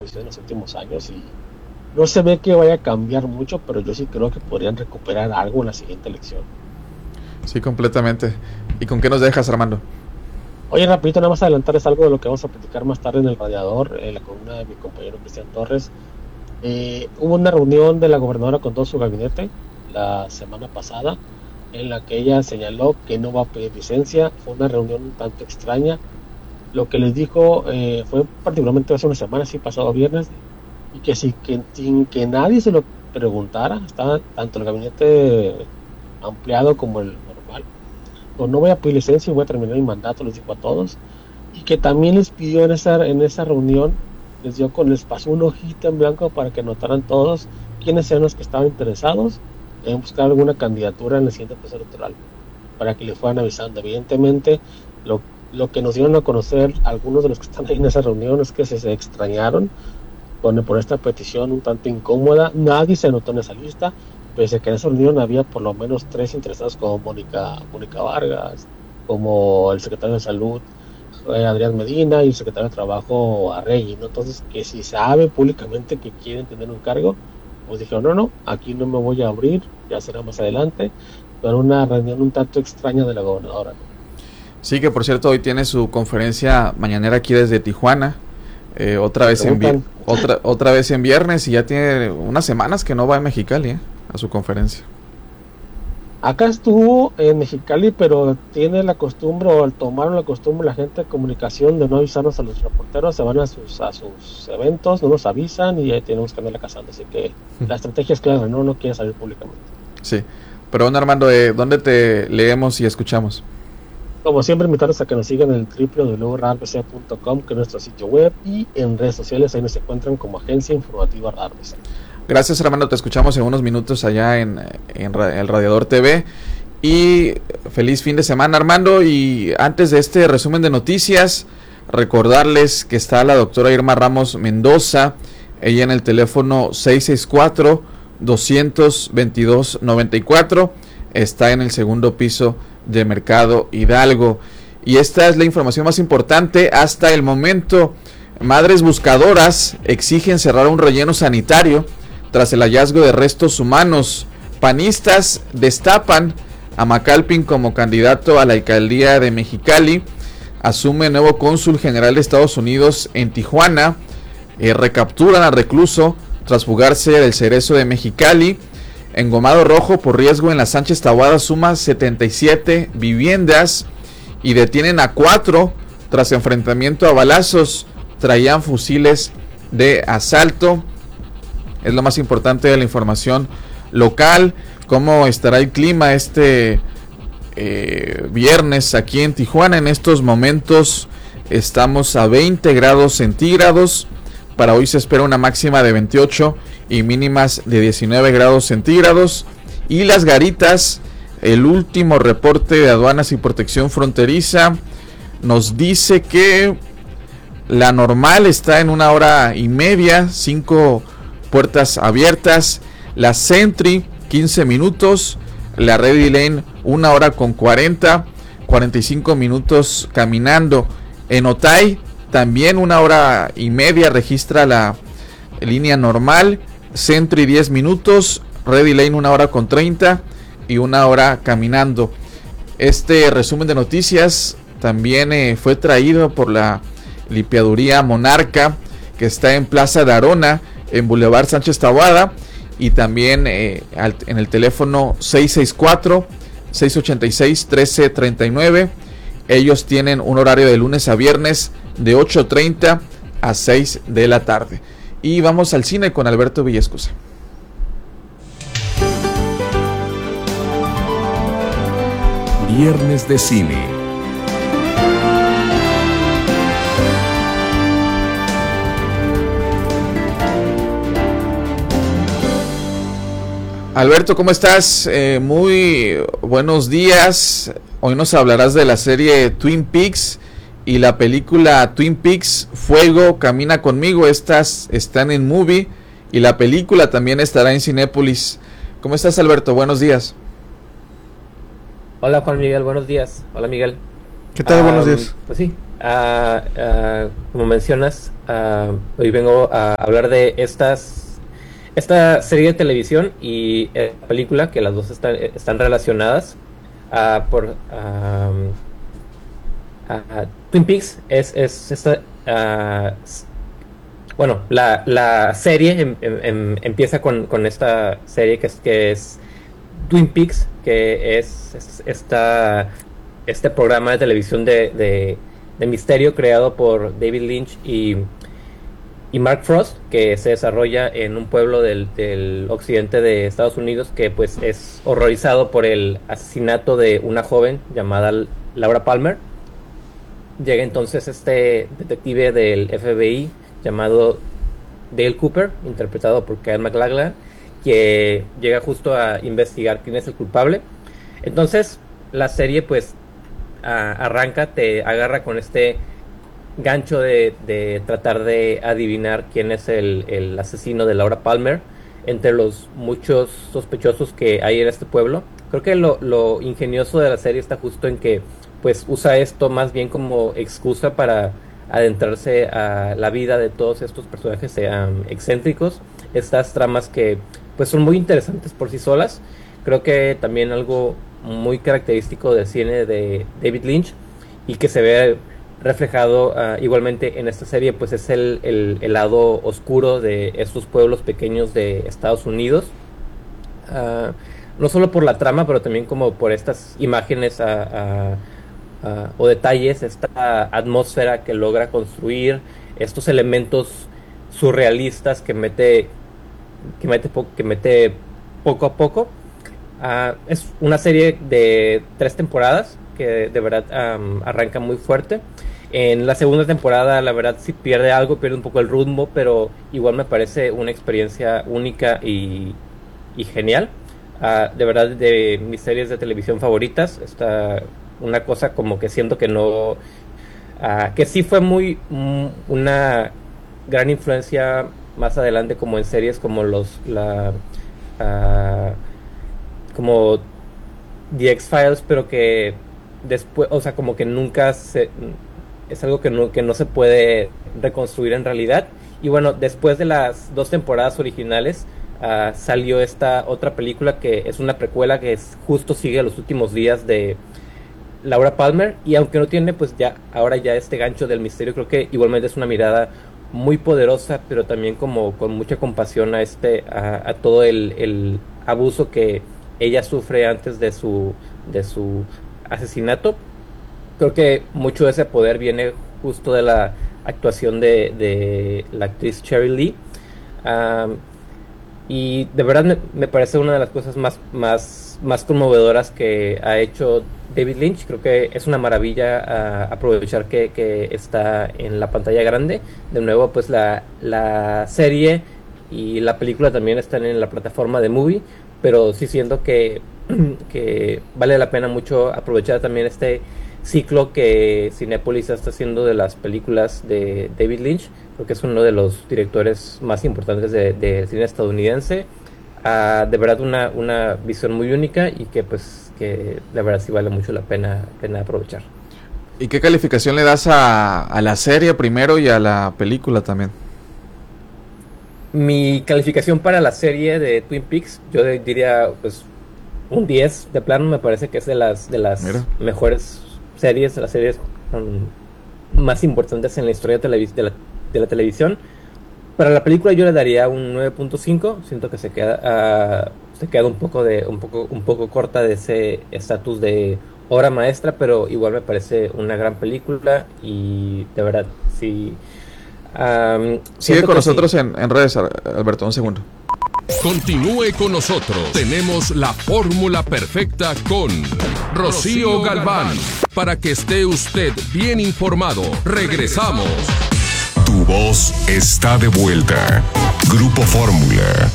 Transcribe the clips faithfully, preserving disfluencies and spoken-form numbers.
posición en los últimos años y no se ve que vaya a cambiar mucho, pero yo sí creo que podrían recuperar algo en la siguiente elección. Sí, completamente. ¿Y con qué nos dejas, Armando? Oye, rapidito, nada más adelantarles algo de lo que vamos a platicar más tarde en el Radiador, en la columna de mi compañero Cristian Torres. Eh, hubo una reunión de la gobernadora con todo su gabinete la semana pasada, en la que ella señaló que no va a pedir licencia. Fue una reunión un tanto extraña. Lo que les dijo eh, fue particularmente hace una semana, sí, pasado viernes, y que, sí, que sin que nadie se lo preguntara, estaba tanto el gabinete ampliado como el normal, pues no voy a pedir licencia y voy a terminar mi mandato, les dijo a todos, y que también les pidió en esa, en esa reunión, les dio con les pasó una hojita en blanco para que notaran todos quiénes eran los que estaban interesados en buscar alguna candidatura en el siguiente proceso electoral, para que les fueran avisando. Evidentemente, lo, lo que nos dieron a conocer algunos de los que están ahí en esa reunión es que se, se extrañaron con, por esta petición un tanto incómoda. Nadie se anotó en esa lista, pese a que en esa reunión había por lo menos tres interesados, como Mónica, Mónica Vargas, como el secretario de Salud, eh, Adrián Medina, y el secretario de Trabajo, Arregui, ¿no? Entonces, que si sabe públicamente que quieren tener un cargo, pues dijeron, no, no, aquí no me voy a abrir, ya será más adelante, pero una reunión un tanto extraña de la gobernadora, ¿no? Sí, que por cierto hoy tiene su conferencia mañanera aquí desde Tijuana, eh, otra vez en vi- otra otra vez en viernes, y ya tiene unas semanas que no va a Mexicali, ¿eh? A su conferencia. Acá estuvo en Mexicali, pero tiene la costumbre, o tomaron la costumbre la gente de comunicación, de no avisarnos a los reporteros. Se van a sus a sus eventos, no nos avisan y ahí tenemos que andarla cazando. Así que la estrategia es clara, no no quiere salir públicamente. Sí, pero bueno, Armando, eh, ¿dónde te leemos y escuchamos? Como siempre, invitarlos a que nos sigan en el doble u doble u doble u punto radar b c punto com, que es nuestro sitio web, y en redes sociales. Ahí nos encuentran como Agencia Informativa Radar B C. Gracias, Armando, te escuchamos en unos minutos allá en, en el Radiador T V. Y feliz fin de semana, Armando. Y antes de este resumen de noticias, recordarles que está la doctora Irma Ramos Mendoza, ella en el teléfono seis seis cuatro, dos dos dos, nueve cuatro, está en el segundo piso de Mercado Hidalgo. Y esta es la información más importante hasta el momento. Madres buscadoras exigen cerrar un relleno sanitario tras el hallazgo de restos humanos. Panistas destapan a McAlpin como candidato a la alcaldía de Mexicali. Asume nuevo cónsul general de Estados Unidos en Tijuana. Eh, recapturan al recluso tras fugarse del Cerezo de Mexicali. Engomado rojo por riesgo en la Sánchez Taboada suma setenta y siete viviendas. Y detienen a cuatro tras enfrentamiento a balazos. Traían fusiles de asalto. Es lo más importante de la información local. Cómo estará el clima este eh, viernes aquí en Tijuana. En estos momentos estamos a veinte grados centígrados. Para hoy se espera una máxima de veintiocho y mínimas de diecinueve grados centígrados. Y las garitas, el último reporte de aduanas y protección fronteriza nos dice que la normal está en una hora y media, cinco puertas abiertas. La Sentry, quince minutos. La Ready Lane, una hora con cuarenta, cuarenta y cinco minutos caminando. En Otay, también una hora y media registra la línea normal. Sentry, diez minutos. Ready Lane, una hora con treinta y una hora caminando. Este resumen de noticias también eh, fue traído por la Limpiaduría Monarca, que está en Plaza de Arona, en Boulevard Sánchez Taboada, y también eh, al, en el teléfono seis seis cuatro, seis ocho seis, uno tres tres nueve. Ellos tienen un horario de lunes a viernes de ocho treinta a seis de la tarde. Y vamos al cine con Alberto Villescusa. Viernes de cine. Alberto, ¿cómo estás? Eh, muy buenos días. Hoy nos hablarás de la serie Twin Peaks y la película Twin Peaks Fuego Camina Conmigo. Estas están en Movie y la película también estará en Cinépolis. ¿Cómo estás, Alberto? Buenos días. Hola, Juan Miguel, buenos días. Hola, Miguel. ¿Qué tal? Um, buenos días. Pues sí, Uh, uh, como mencionas, uh, hoy vengo a hablar de estas esta serie de televisión y eh, película, que las dos están, están relacionadas. Uh, por uh, uh, Twin Peaks es, es esta, uh, bueno, la, la serie em, em, empieza con, con esta serie que es, que es Twin Peaks, que es, es esta, este programa de televisión de, de, de misterio creado por David Lynch y, y Mark Frost, que se desarrolla en un pueblo del, del occidente de Estados Unidos, que pues es horrorizado por el asesinato de una joven llamada Laura Palmer. Llega entonces este detective del F B I llamado Dale Cooper, interpretado por Kyle MacLachlan, que llega justo a investigar quién es el culpable. Entonces la serie pues a, arranca, te agarra con este gancho de, de tratar de adivinar quién es el, el asesino de Laura Palmer entre los muchos sospechosos que hay en este pueblo. Creo que lo, lo ingenioso de la serie está justo en que pues usa esto más bien como excusa para adentrarse a la vida de todos estos personajes um, excéntricos, estas tramas que pues son muy interesantes por sí solas. Creo que también algo muy característico del cine de David Lynch y que se ve reflejado uh, igualmente en esta serie, pues es el, el, el lado oscuro de estos pueblos pequeños de Estados Unidos, uh, no solo por la trama, pero también como por estas imágenes uh, uh, uh, o detalles, esta atmósfera que logra construir, estos elementos surrealistas que mete que mete, po- que mete poco a poco. Uh, es una serie de tres temporadas que de verdad um, arranca muy fuerte. En la segunda temporada la verdad sí pierde algo, pierde un poco el ritmo, pero igual me parece una experiencia única y, y genial. Uh, de verdad, de mis series de televisión favoritas, está una cosa como que siento que no, uh, que sí fue muy mm, una gran influencia más adelante, como en series como los la uh, como The X-Files, pero que después, o sea, como que nunca se, es algo que no, que no se puede reconstruir en realidad. Y bueno, después de las dos temporadas originales uh, salió esta otra película que es una precuela que es, justo sigue los últimos días de Laura Palmer, y aunque no tiene pues ya ahora ya este gancho del misterio, creo que igualmente es una mirada muy poderosa, pero también como con mucha compasión a este a, a todo el, el abuso que ella sufre antes de su de su asesinato. Creo que mucho de ese poder viene justo de la actuación de, de la actriz Cheryl Lee, um, y de verdad me, me parece una de las cosas más más más conmovedoras que ha hecho David Lynch. Creo que es una maravilla uh, aprovechar que, que está en la pantalla grande. De nuevo, pues la, la serie y la película también están en la plataforma de Movie, pero sí siento que, que vale la pena mucho aprovechar también este ciclo que Cinépolis está haciendo de las películas de David Lynch. Creo que es uno de los directores más importantes del de cine estadounidense. Uh, de verdad una, una visión muy única y que pues que de verdad sí vale mucho la pena, pena aprovechar. ¿Y qué calificación le das a, a la serie primero y a la película también? Mi calificación para la serie de Twin Peaks, yo diría pues un diez de plano. Me parece que es de las de las Mira. mejores series, de las series um, más importantes en la historia de, televis- de, la, de la televisión. Para la película yo le daría un nueve punto cinco. Siento que se queda uh, se queda un poco de un poco un poco corta de ese estatus de obra maestra, pero igual me parece una gran película y de verdad sí. Um, Sigue con nosotros sí. en, en redes, Alberto, un segundo. Continúe con nosotros. Tenemos la fórmula perfecta con Rocío Galván. Para que esté usted bien informado, regresamos. Tu voz está de vuelta. Grupo Fórmula.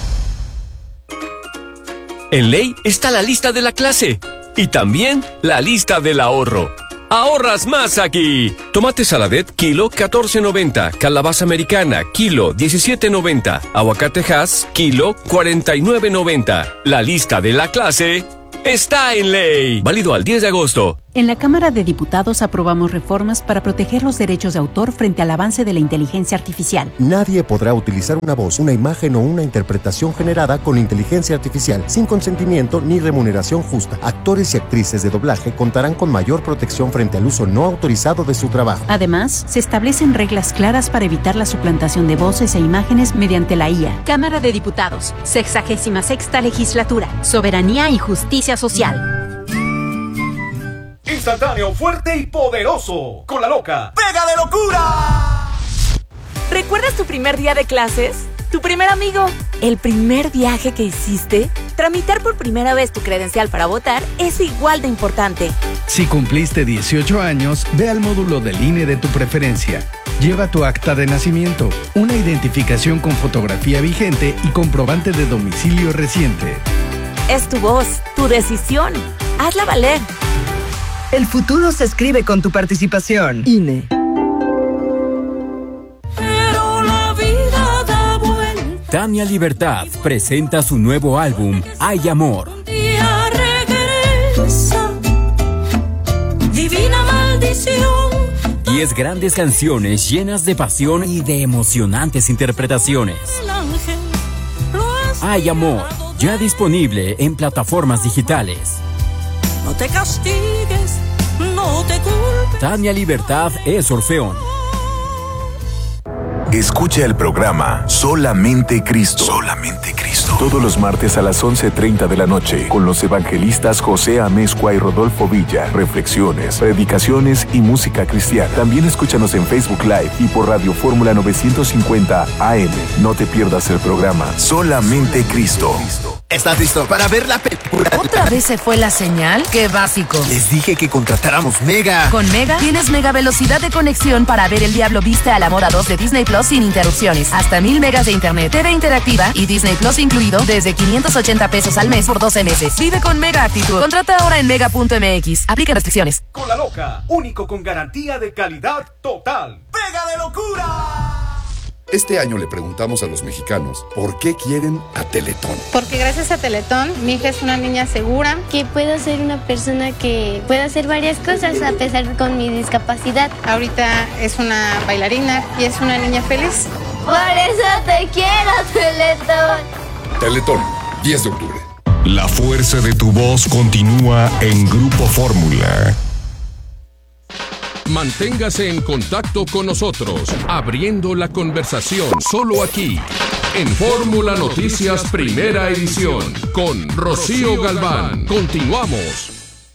En Ley está la lista de la clase y también la lista del ahorro. ¡Ahorras más aquí! Tomate Saladet, kilo catorce noventa. Calabaza americana, kilo diecisiete noventa. Aguacate Hass, kilo cuarenta y nueve noventa. La lista de la clase está en Ley. Válido al diez de agosto. En la Cámara de Diputados aprobamos reformas para proteger los derechos de autor frente al avance de la inteligencia artificial. Nadie podrá utilizar una voz, una imagen o una interpretación generada con inteligencia artificial sin consentimiento ni remuneración justa. Actores y actrices de doblaje contarán con mayor protección frente al uso no autorizado de su trabajo. Además, se establecen reglas claras para evitar la suplantación de voces e imágenes mediante la I A. Cámara de Diputados, sexagésima sexta legislatura, soberanía y justicia social. Instantáneo, fuerte y poderoso. Con la loca. ¡Pega de locura! ¿Recuerdas tu primer día de clases? ¿Tu primer amigo? ¿El primer viaje que hiciste? Tramitar por primera vez tu credencial para votar es igual de importante. Si cumpliste dieciocho años, ve al módulo del I N E de tu preferencia. Lleva tu acta de nacimiento, una identificación con fotografía vigente y comprobante de domicilio reciente. Es tu voz, tu decisión. Hazla valer. El futuro se escribe con tu participación. I N E. Pero la vida da vuelta. Tania Libertad presenta su nuevo álbum, Hay Amor. Día regresa. Divina maldición. Diez grandes canciones llenas de pasión y de emocionantes interpretaciones. Hay Amor, ya disponible en plataformas digitales. No te castigues, no te culpes. Tania Libertad es Orfeón. Escucha el programa Solamente Cristo. Solamente Cristo. Todos los martes a las once treinta de la noche con los evangelistas José Amezcua y Rodolfo Villa. Reflexiones, predicaciones y música cristiana. También escúchanos en Facebook Live y por Radio Fórmula novecientos cincuenta A M. No te pierdas el programa Solamente Cristo. ¿Estás listo para ver la película? ¿Otra vez se fue la señal? ¡Qué básico! Les dije que contratáramos Mega. Con Mega tienes mega velocidad de conexión para ver El Diablo Viste a la Moda dos de Disney Plus sin interrupciones. Hasta mil megas de internet, T V interactiva y Disney Plus incluido desde quinientos ochenta pesos al mes por doce meses. Vive con Mega Actitud. Contrata ahora en mega punto m x. Aplica restricciones. Con la loca, único con garantía de calidad total. ¡Pega de locura! Este año le preguntamos a los mexicanos por qué quieren a Teletón. Porque gracias a Teletón, mi hija es una niña segura. Que puedo ser una persona que puede hacer varias cosas a pesar con mi discapacidad. Ahorita es una bailarina y es una niña feliz. Por eso te quiero, Teletón. Teletón, diez de octubre. La fuerza de tu voz continúa en Grupo Fórmula. Manténgase en contacto con nosotros, abriendo la conversación solo aquí, en Fórmula Noticias Primera Edición, con Rocío Galván. Continuamos.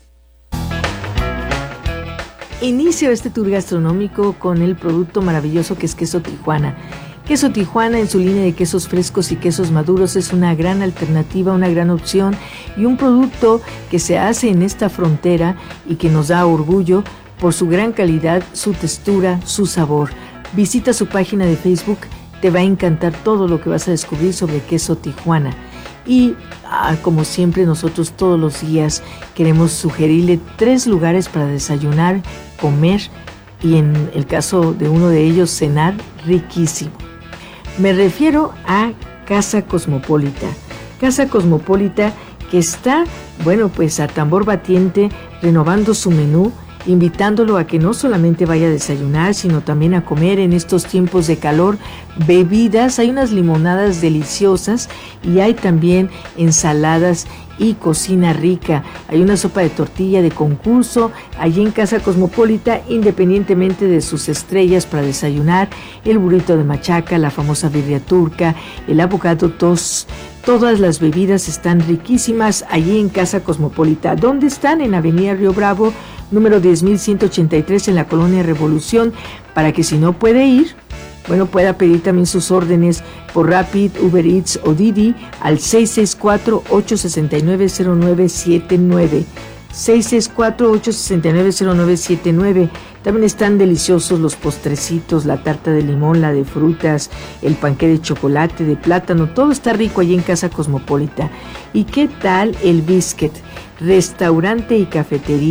Inicio este tour gastronómico con el producto maravilloso que es Queso Tijuana. Queso Tijuana en su línea de quesos frescos y quesos maduros es una gran alternativa, una gran opción y un producto que se hace en esta frontera y que nos da orgullo por su gran calidad, su textura, su sabor. Visita su página de Facebook, te va a encantar todo lo que vas a descubrir sobre Queso Tijuana. Y ah, como siempre nosotros todos los días queremos sugerirle tres lugares para desayunar, comer y en el caso de uno de ellos cenar riquísimo. Me refiero a Casa Cosmopolita. Casa Cosmopolita que está, bueno, pues a tambor batiente renovando su menú, invitándolo a que no solamente vaya a desayunar, sino también a comer en estos tiempos de calor, bebidas, hay unas limonadas deliciosas y hay también ensaladas y cocina rica. Hay una sopa de tortilla de concurso allí en Casa Cosmopolita, independientemente de sus estrellas para desayunar, el burrito de machaca, la famosa birria turca, el avocado toast. Todas las bebidas están riquísimas allí en Casa Cosmopolita. ¿Dónde están? En Avenida Río Bravo, número diez mil ciento ochenta y tres en la Colonia Revolución, para que si no puede ir, bueno, pueda pedir también sus órdenes por Rapid, Uber Eats o Didi al seis seis cuatro, ocho seis nueve, cero nueve siete nueve. seis seis cuatro, ocho seis nueve, cero nueve siete nueve. También están deliciosos los postrecitos, la tarta de limón, la de frutas, el panqué de chocolate, de plátano, todo está rico allí en Casa Cosmopolita. ¿Y qué tal el Biscuit? Restaurante y cafetería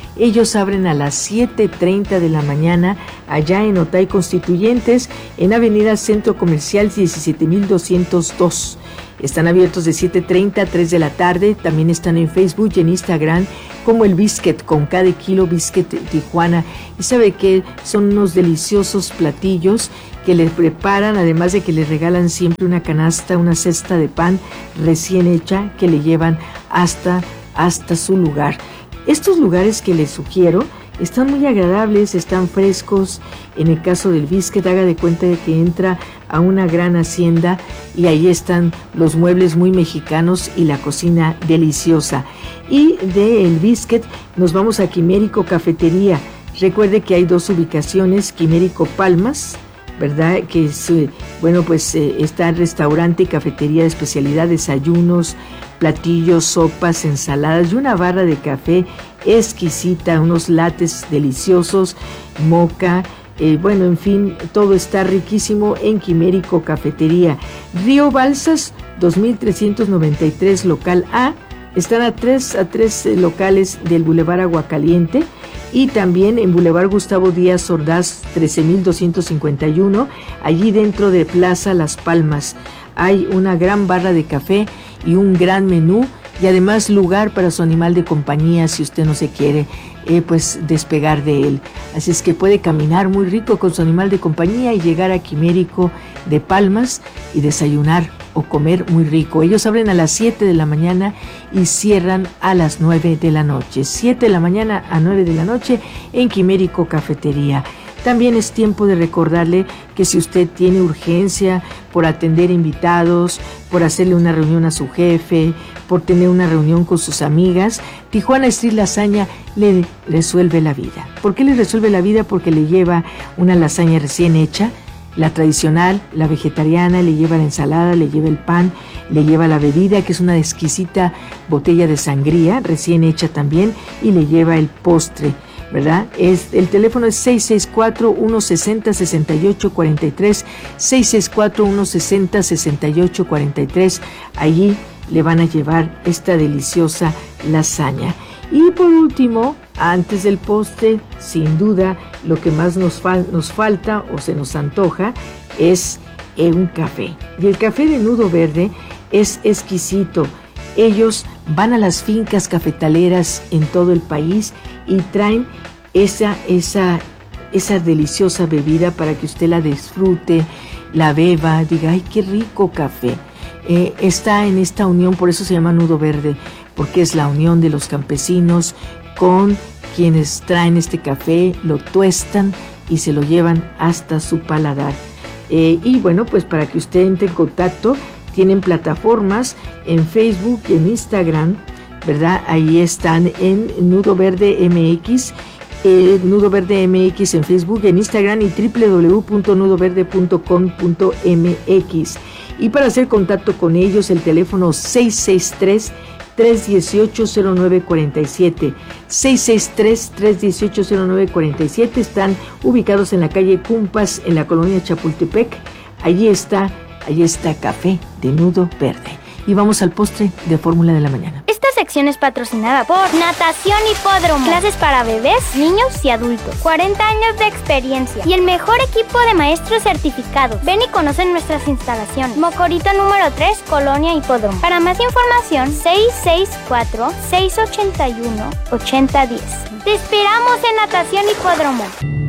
Ellos abren a las siete treinta de la mañana allá en Otay Constituyentes, en Avenida Centro Comercial diecisiete mil doscientos dos. Están abiertos de siete treinta a tres de la tarde. También están en Facebook y en Instagram como el Biscuit con cada kilo Biscuit Tijuana. Y sabe que son unos deliciosos platillos que les preparan, además de que les regalan siempre una canasta, una cesta de pan recién hecha que le llevan hasta, hasta su lugar. Estos lugares que les sugiero están muy agradables, están frescos. En el caso del Biscuit, haga de cuenta de que entra a una gran hacienda y ahí están los muebles muy mexicanos y la cocina deliciosa. Y de el Biscuit nos vamos a Quimérico Cafetería. Recuerde que hay dos ubicaciones, Quimérico Palmas, ¿verdad? Que es, bueno, pues eh, está el restaurante y cafetería de especialidad, desayunos, platillos, sopas, ensaladas y una barra de café exquisita, unos lates deliciosos, moca, eh, bueno, en fin, todo está riquísimo en Quimérico Cafetería. Río Balsas, dos mil trescientos noventa y tres, local A. Están a tres, a tres eh, locales del Boulevard Aguacaliente y también en Boulevard Gustavo Díaz Ordaz, trece mil doscientos cincuenta y uno, allí dentro de Plaza Las Palmas. Hay una gran barra de café y un gran menú y además lugar para su animal de compañía si usted no se quiere eh, pues despegar de él. Así es que puede caminar muy rico con su animal de compañía y llegar a Quimérico de Palmas y desayunar o comer muy rico. Ellos abren a las siete de la mañana y cierran a las nueve de la noche. siete de la mañana a nueve de la noche en Quimérico Cafetería. También es tiempo de recordarle que si usted tiene urgencia por atender invitados, por hacerle una reunión a su jefe, por tener una reunión con sus amigas, Tijuana Street Lasaña le resuelve la vida. ¿Por qué le resuelve la vida? Porque le lleva una lasaña recién hecha, la tradicional, la vegetariana, le lleva la ensalada, le lleva el pan, le lleva la bebida, que es una exquisita botella de sangría, recién hecha también, y le lleva el postre, ¿verdad? Es, el teléfono es seis seis cuatro, uno seis cero, seis ocho cuatro tres, seis seis cuatro, uno seis cero, seis ocho cuatro tres. Allí le van a llevar esta deliciosa lasaña. Y por último, antes del postre, sin duda, lo que más nos, fal- nos falta o se nos antoja es eh, un café. Y el café de Nudo Verde es exquisito. Ellos van a las fincas cafetaleras en todo el país y traen esa, esa, esa deliciosa bebida para que usted la disfrute, la beba, diga, ¡ay, qué rico café! Eh, está en esta unión, por eso se llama Nudo Verde, porque es la unión de los campesinos con quienes traen este café, lo tuestan y se lo llevan hasta su paladar. Eh, y bueno, pues para que usted entre en contacto, tienen plataformas en Facebook y en Instagram, ¿verdad? Ahí están en Nudo Verde M X, eh, Nudo Verde M X en Facebook, en Instagram y doble u doble u doble u punto nudo verde punto com punto m x. Y para hacer contacto con ellos, el teléfono seis seis tres, tres uno ocho, cero nueve cuatro siete. seis seis tres, tres uno ocho, cero nueve cuatro siete. Están ubicados en la calle Cumpas, en la colonia Chapultepec. Allí está, allí está Café de Nudo Verde. Y vamos al postre de Fórmula de la Mañana. Esta sección es patrocinada por Natación Hipódromo. Clases para bebés, niños y adultos. cuarenta años de experiencia y el mejor equipo de maestros certificados. Ven y conoce nuestras instalaciones. Mocorito número tres, Colonia Hipódromo. Para más información, seis seis cuatro, seis ocho uno, ocho cero uno cero. Te esperamos en Natación Hipódromo.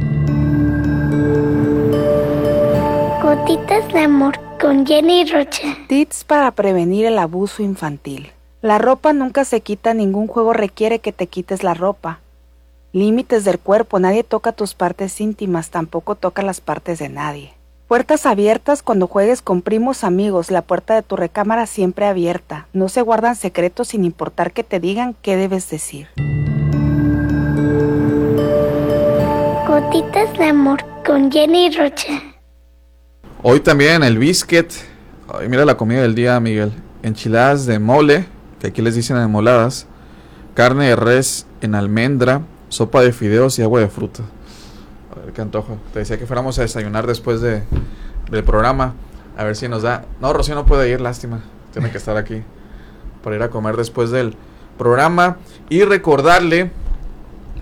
Gotitas de amor con Jenny Rocha. Tips para prevenir el abuso infantil. La ropa nunca se quita, ningún juego requiere que te quites la ropa. Límites del cuerpo, nadie toca tus partes íntimas, tampoco toca las partes de nadie. Puertas abiertas cuando juegues con primos amigos, la puerta de tu recámara siempre abierta. No se guardan secretos sin importar que te digan qué debes decir. Gotitas de amor con Jenny Rocha. Hoy también el biscuit. Ay, mira la comida del día, Miguel. Enchiladas de mole, que aquí les dicen enmoladas. Carne de res en almendra, sopa de fideos y agua de fruta. A ver qué antojo. Te decía que fuéramos a desayunar después de, del programa. A ver si nos da. No, Rocío no puede ir, lástima. Tiene que estar aquí para ir a comer después del programa. Y recordarle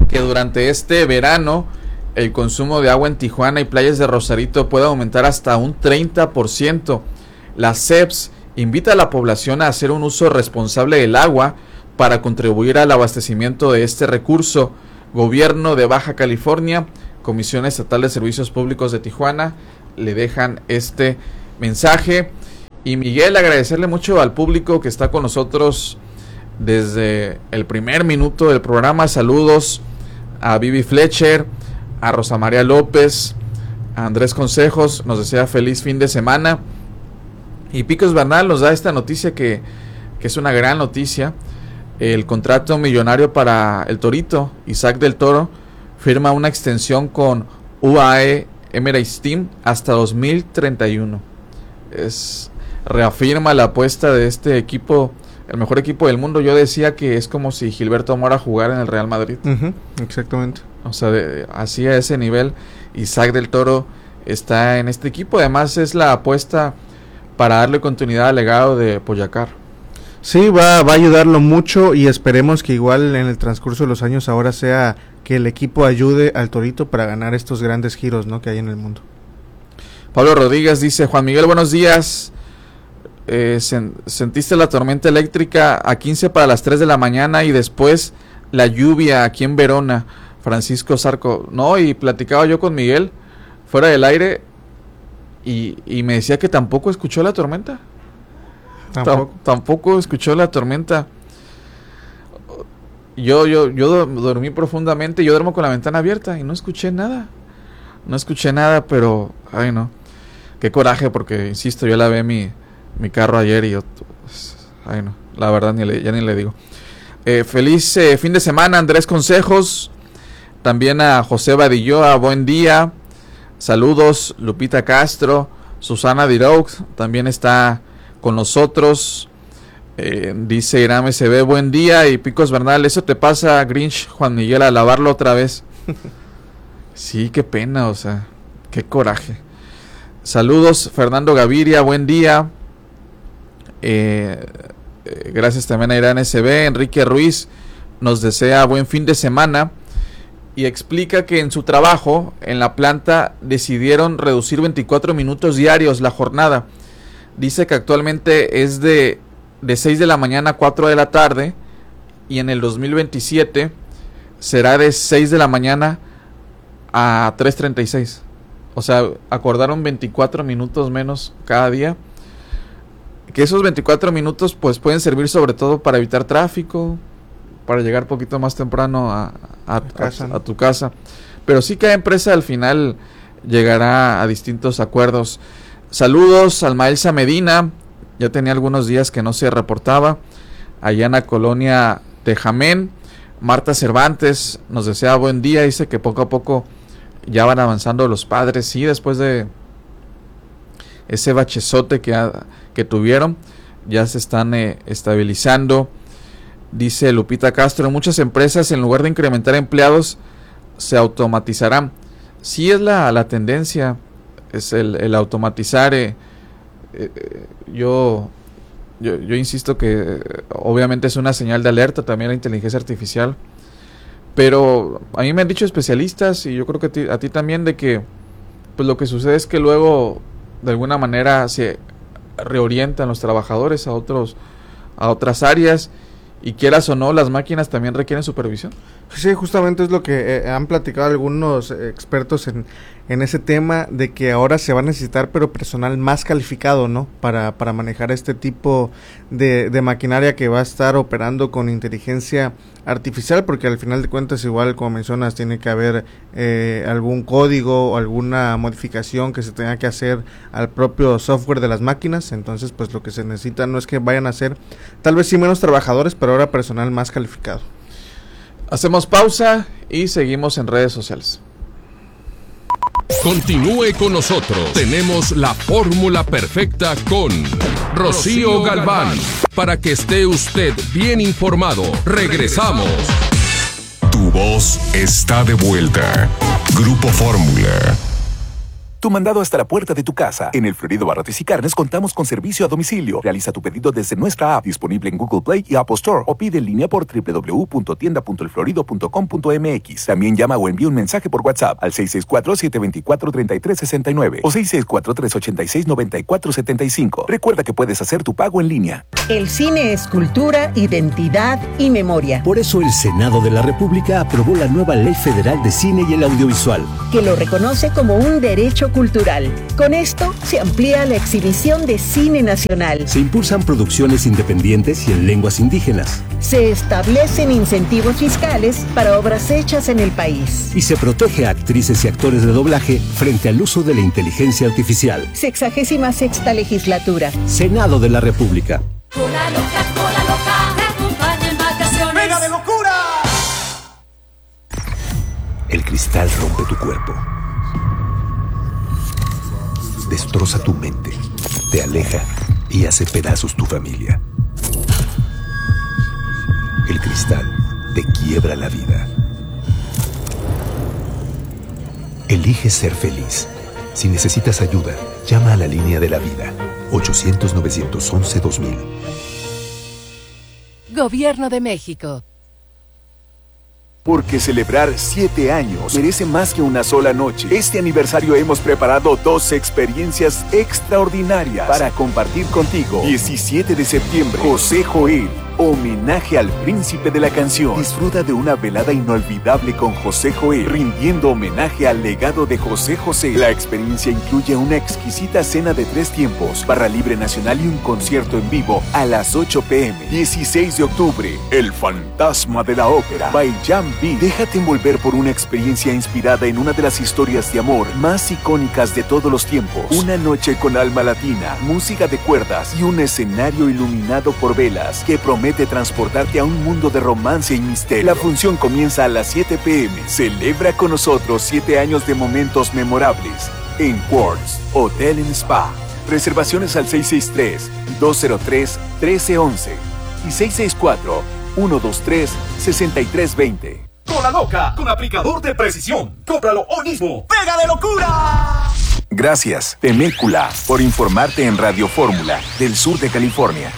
que durante este verano el consumo de agua en Tijuana y playas de Rosarito puede aumentar hasta un treinta por ciento. La C E P S invita a la población a hacer un uso responsable del agua para contribuir al abastecimiento de este recurso. Gobierno de Baja California, Comisión Estatal de Servicios Públicos de Tijuana, le dejan este mensaje. Y Miguel, agradecerle mucho al público que está con nosotros desde el primer minuto del programa. Saludos a Vivi Fletcher, a Rosa María López, a Andrés Consejos, nos desea feliz fin de semana. Y Picos Bernal nos da esta noticia que, que es una gran noticia. El contrato millonario para el Torito, Isaac del Toro, firma una extensión con U A E Emirates Team hasta dos mil treinta y uno. Es, reafirma la apuesta de este equipo, el mejor equipo del mundo. Yo decía que es como si Gilberto Mora jugara en el Real Madrid. Uh-huh, exactamente. O sea, de, así a ese nivel, Isaac del Toro está en este equipo. Además es la apuesta para darle continuidad al legado de Poyacar. Sí, va, va a ayudarlo mucho y esperemos que igual en el transcurso de los años ahora sea que el equipo ayude al Torito para ganar estos grandes giros, ¿no?, que hay en el mundo. Pablo Rodríguez dice: Juan Miguel, buenos días. Eh, sen- ¿Sentiste la tormenta eléctrica a quince para las tres de la mañana y después la lluvia aquí en Verona? Francisco Zarco. No, y platicaba yo con Miguel fuera del aire y, y me decía que tampoco escuchó la tormenta. Tampoco. Tampoco escuchó la tormenta. Yo, yo, yo dormí profundamente. Yo duermo con la ventana abierta y no escuché nada. No escuché nada, pero ay no, qué coraje, porque insisto, yo lavé mi, mi carro ayer y yo, ay no, la verdad ni le, ya ni le digo. Eh, feliz eh, fin de semana, Andrés Consejos. También a José Badilloa, buen día. Saludos, Lupita Castro. Susana Diroux también está con nosotros. Eh, dice Irán M C B, buen día. Y Picos Bernal, eso te pasa, Grinch, Juan Miguel, a lavarlo otra vez. Sí, qué pena, o sea, qué coraje. Saludos, Fernando Gaviria, buen día. Eh, eh, gracias también a Irán S B. Enrique Ruiz nos desea buen fin de semana y explica que en su trabajo en la planta decidieron reducir veinticuatro minutos diarios la jornada. Dice que actualmente es de, de seis de la mañana a cuatro de la tarde y en el dos mil veintisiete será de seis de la mañana a tres treinta y seis. O sea, acordaron veinticuatro minutos menos cada día. Que esos veinticuatro minutos pues pueden servir sobre todo para evitar tráfico, para llegar un poquito más temprano a, a, a, casa, a, a tu casa. Pero sí, cada empresa al final llegará a distintos acuerdos. Saludos al Maelsa Medina, ya tenía algunos días que no se reportaba, allá en la colonia Tejamén. Marta Cervantes nos desea buen día, dice que poco a poco ya van avanzando los padres, sí, después de ese bachezote que, ha, que tuvieron, ya se están eh, estabilizando. Dice Lupita Castro, muchas empresas en lugar de incrementar empleados se automatizarán. Sí, es la, la tendencia, es el, el automatizar. Eh, eh, yo, yo yo insisto que eh, obviamente es una señal de alerta también la inteligencia artificial, pero a mí me han dicho especialistas y yo creo que a ti, a ti también, de que pues lo que sucede es que luego de alguna manera se reorientan los trabajadores a otros a otras áreas. Y quieras o no, las máquinas también requieren supervisión. Sí, justamente es lo que eh, han platicado algunos eh, expertos en, en ese tema, de que ahora se va a necesitar pero personal más calificado, ¿no? Para, para manejar este tipo de, de maquinaria que va a estar operando con inteligencia artificial, porque al final de cuentas, igual como mencionas, tiene que haber eh, algún código o alguna modificación que se tenga que hacer al propio software de las máquinas. Entonces pues lo que se necesita no es que vayan a ser tal vez sí menos trabajadores, pero ahora personal más calificado. Hacemos pausa y seguimos en redes sociales. Continúe con nosotros. Tenemos la fórmula perfecta con Rocío Galván, para que esté usted bien informado. Regresamos. Tu voz está de vuelta. Grupo Fórmula. Tu mandado hasta la puerta de tu casa. En El Florido Barrotes y Carnes contamos con servicio a domicilio. Realiza tu pedido desde nuestra app, disponible en Google Play y Apple Store, o pide en línea por doble u doble u doble u punto tienda punto el florido punto com punto m x. También llama o envía un mensaje por WhatsApp al seis seis cuatro, siete dos cuatro, tres tres seis nueve o seis seis cuatro, tres ocho seis, nueve cuatro siete cinco. Recuerda que puedes hacer tu pago en línea. El cine es cultura, identidad y memoria. Por eso el Senado de la República aprobó la nueva Ley Federal de Cine y el Audiovisual, que lo reconoce como un derecho cultural. Con esto se amplía la exhibición de cine nacional. Se impulsan producciones independientes y en lenguas indígenas. Se establecen incentivos fiscales para obras hechas en el país. Y se protege a actrices y actores de doblaje frente al uso de la inteligencia artificial. Sexagésima sexta legislatura. Senado de la República. Cola loca, cola loca, te acompaña en vacaciones. ¡Mega de locura! El cristal rompe tu cuerpo. Destroza tu mente, te aleja y hace pedazos tu familia. El cristal te quiebra la vida. Elige ser feliz. Si necesitas ayuda, llama a la línea de la vida. ochocientos, novecientos once, dos mil. Gobierno de México. Porque celebrar siete años merece más que una sola noche. Este aniversario hemos preparado dos experiencias extraordinarias para compartir contigo. diecisiete de septiembre, José Joel, homenaje al príncipe de la canción. Disfruta de una velada inolvidable con José Joel, rindiendo homenaje al legado de José José. La experiencia incluye una exquisita cena de tres tiempos, barra libre nacional y un concierto en vivo a las ocho pe eme. dieciséis de octubre, El fantasma de la ópera, by Jan B. Déjate envolver por una experiencia inspirada en una de las historias de amor más icónicas de todos los tiempos. Una noche con alma latina, música de cuerdas y un escenario iluminado por velas que promete de transportarte a un mundo de romance y misterio. La función comienza a las siete pe eme. Celebra con nosotros siete años de momentos memorables en Quartz Hotel and Spa. Reservaciones al seis seis tres, dos cero tres, uno tres uno uno y seis seis cuatro, uno dos tres, seis tres dos cero. Cola loca con aplicador de precisión. Cómpralo hoy mismo. ¡Pega de locura! Gracias, Temécula, por informarte en Radio Fórmula del sur de California.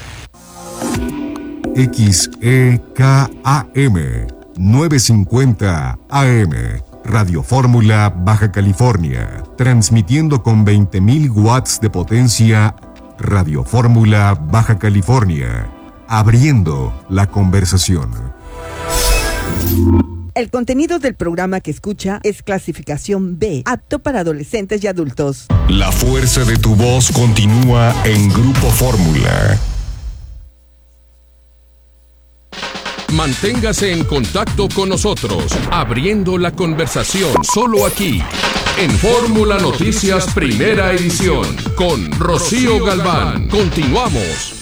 X E K A M novecientos cincuenta A M, Radio Fórmula, Baja California, transmitiendo con veinte mil watts de potencia. Radio Fórmula, Baja California, abriendo la conversación. El contenido del programa que escucha es clasificación B, apto para adolescentes y adultos. La fuerza de tu voz continúa en Grupo Fórmula. Manténgase en contacto con nosotros, abriendo la conversación solo aquí, en Fórmula Noticias Primera Edición, con Rocío Galván. Continuamos.